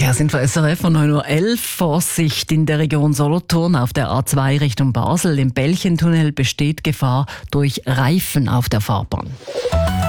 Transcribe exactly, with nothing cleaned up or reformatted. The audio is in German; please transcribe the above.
Ja, sind wir S R F von neun Uhr elf. Vorsicht in der Region Solothurn auf der A zwei Richtung Basel. Im Bällchentunnel besteht Gefahr durch Reifen auf der Fahrbahn.